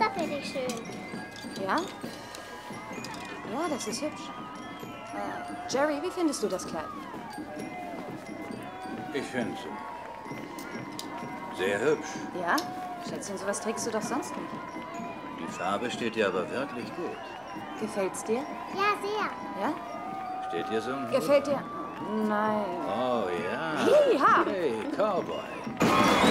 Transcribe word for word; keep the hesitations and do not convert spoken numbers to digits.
Muster finde ich schön. Ja? Ja, das ist hübsch. Äh, Jerry, wie findest du das Kleid? Ich finde es sehr hübsch. Ja? Schätzchen, sowas trägst du doch sonst nicht. Die Farbe steht dir aber wirklich gut. Gefällt's dir? Ja, sehr. Ja? Steht dir so ein Hut? Gefällt dir? Nein. Oh ja. Ja. Hey, Cowboy.